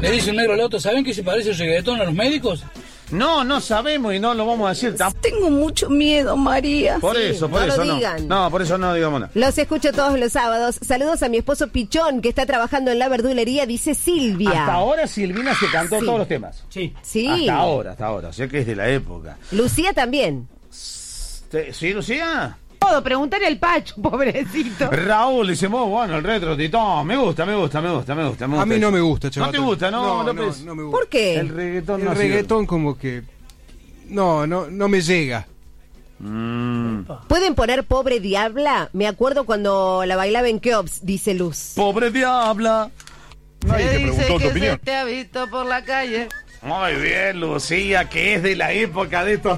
Le dice un negro al otro, ¿saben que se parece el reggaetón a los médicos? No sabemos y no lo vamos a decir tampoco. Tengo mucho miedo, María. Por eso no lo no. digan. No, por eso no digamos nada. Los escucho todos los sábados. Saludos a mi esposo Pichón, que está trabajando en la verdulería, dice Silvia. Hasta ahora Silvina se cantó Sí. todos los temas. Sí. Sí. Hasta ahora. O sea que es de la época. Lucía también. ¿Sí, Lucía? Todo, preguntarle al Pacho, pobrecito. Raúl dice, muy bueno, el retro, Titón. Me gusta. A mí no me gusta, chaval. ¿No te gusta? No no me gusta. ¿Por qué? El reggaetón El no reggaetón como que... No me llega. ¿Pueden poner Pobre Diabla? Me acuerdo cuando la bailaba en Keops, dice Luz. Pobre diabla. Nadie te preguntó tu opinión. te ha visto por la calle. Muy bien, Lucía, que es de la época de estos